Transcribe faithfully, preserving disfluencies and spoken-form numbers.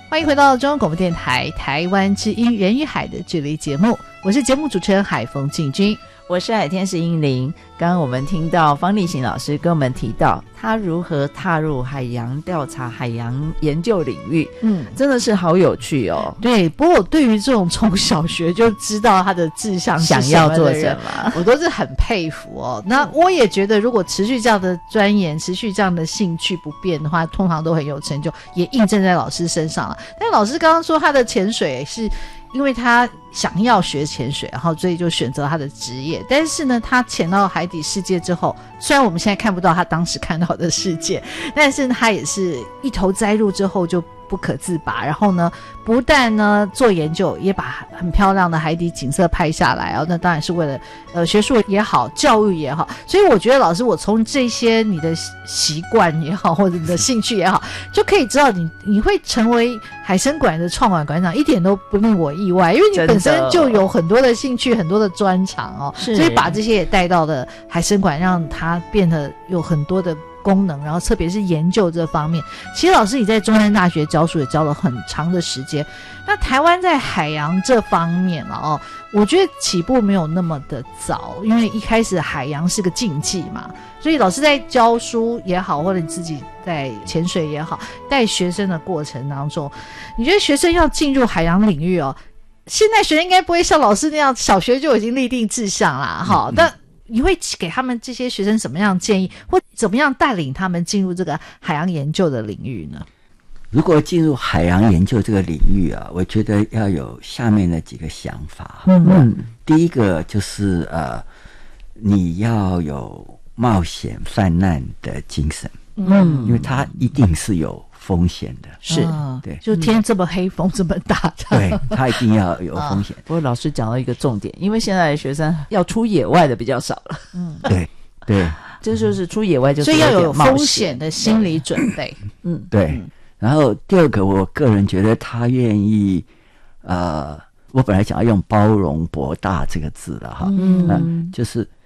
欢迎回到中央广播电台台湾之音人与海的距离节目，我是节目主持人海峰静君， 我是海天使英灵。刚刚我们听到方立行老师跟我们提到他如何踏入海洋调查、海洋研究领域，嗯，真的是好有趣哦。 对，不过我对于这种从小学就知道他的志向是想要做什么， 我都是很佩服哦。那我也觉得，如果持续这样的钻研、持续这样的兴趣不变的话，通常都很有成就，也印证在老师身上了。但老师刚刚说他的潜水是因为他想要学潜水，然后所以就选择他的职业。但是呢，他潜到海底世界之后，虽然我们现在看不到他当时看到的世界，但是他也是一头栽入之后就不可自拔。然后呢，不但呢做研究，也把很漂亮的海底景色拍下来哦。那当然是为了呃学术也好，教育也好。所以我觉得老师，我从这些你的习惯也好，或者你的兴趣也好，就可以知道你你会成为海生馆的创馆馆长，一点都不令我意外，因为你本身就有很多的兴趣，很多的专长哦，所以把这些也带到了海生馆，让它变得有很多的功能，然后特别是研究这方面。其实老师你在中山大学教书也教了很长的时间，那台湾在海洋这方面了哦，我觉得起步没有那么的早，因为一开始海洋是个禁忌嘛，所以老师在教书也好，或者你自己在潜水也好，带学生的过程当中，你觉得学生要进入海洋领域哦，现在学生应该不会像老师那样小学就已经立定志向啦，好，但你会给他们这些学生什么样的建议，或怎么样带领他们进入这个海洋研究的领域呢？ 如果进入海洋研究这个领域啊，我觉得要有下面的几个想法。嗯，第一个就是呃，你要有冒险犯难的精神。嗯，因为它一定是有风险的， 是， 嗯、对， 就天这么黑，风这么大， 对，它一定要有风险。 啊、不过老师讲到一个重点，因为现在的学生要出野外的比较少了， 嗯，对对， 这就是出野外就是所以要有风险的心理准备， 嗯，对。然后第二个，我个人觉得他愿意，呃，我本来想要用包容博大这个字的哈，嗯，就是